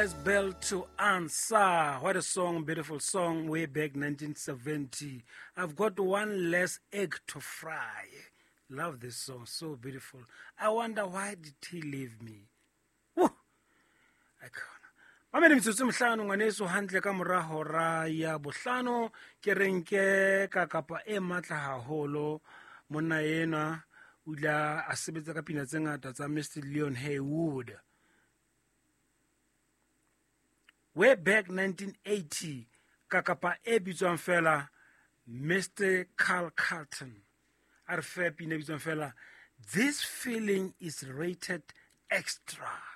Bell to Answer. What a song, beautiful song, way back 1970. I've got one less egg to fry. Love this song, so beautiful. I wonder why did he leave me? Woo! I can't. Mamele metsotso mohlano ngwaneso hantle ka mora hora ya bohlano ke renke ka kapa e matla haholo monna ena o ile a sebetsa ka pina tse ngata tsa Mr. Leon Haywood. Way back 1980 ka kapa e bitswang fela Mr. Carl Carlton a re fe pina e bitswang fela This Feeling is Rated Extra.